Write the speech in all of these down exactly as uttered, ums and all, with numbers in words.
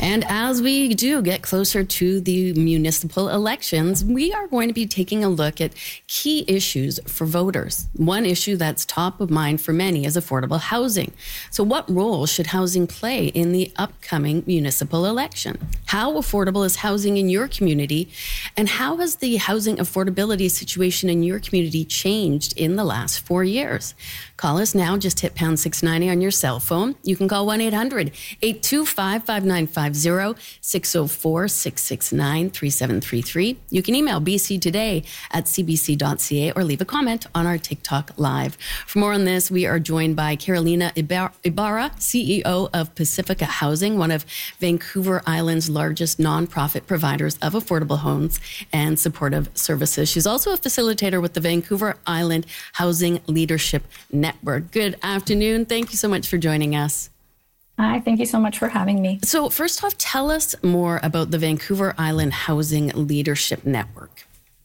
And as we do get closer to the municipal elections, we are going to be taking a look at key issues for voters. One issue that's top of mind for many is affordable housing. So what role should housing play in the upcoming municipal election? How affordable is housing in your community? And how has the housing affordability situation in your community changed in the last four years? Call us now. Just hit pound six ninety on your cell phone. You can call one eight hundred, eight two five, five nine five zero, six oh four, six six nine, three seven three three. You can email b c today at c b c dot c a or leave a comment on our TikTok Live. For more on this, we are joined by Carolina Ibar- Ibarra, C E O of Pacifica Housing, one of Vancouver Island's largest nonprofit providers of affordable homes and supportive services. She's also a facilitator with the Vancouver Island Housing Leadership Network. Good afternoon. Thank you so much for joining us. Hi, thank you so much for having me. So first off, tell us more about the Vancouver Island Housing Leadership Network.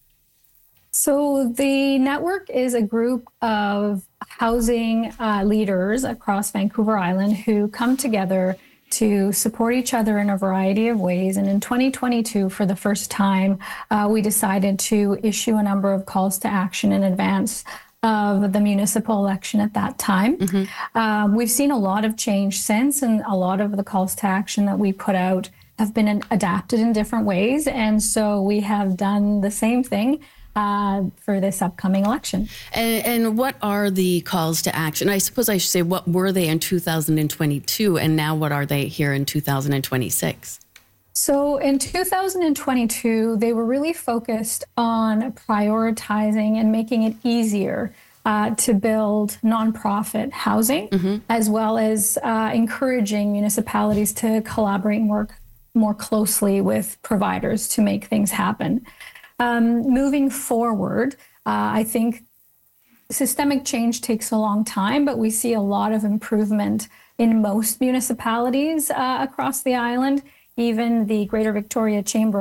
So the network is a group of housing uh, leaders across Vancouver Island who come together to support each other in a variety of ways. And in twenty twenty-two, for the first time, uh, we decided to issue a number of calls to action in advance of the municipal election at that time. Mm-hmm. Um, we've seen a lot of change since, and a lot of the calls to action that we put out have been adapted in different ways. And so we have done the same thing uh, for this upcoming election. And, and what are the calls to action? I suppose I should say, what were they in two thousand twenty-two, and now what are they here in two thousand twenty-six? So in two thousand twenty-two, they were really focused on prioritizing and making it easier uh, to build nonprofit housing, mm-hmm. as well as uh, encouraging municipalities to collaborate and work more closely with providers to make things happen. Um, moving forward, uh, I think systemic change takes a long time, but we see a lot of improvement in most municipalities uh, across the island. Even the Greater Victoria Chamber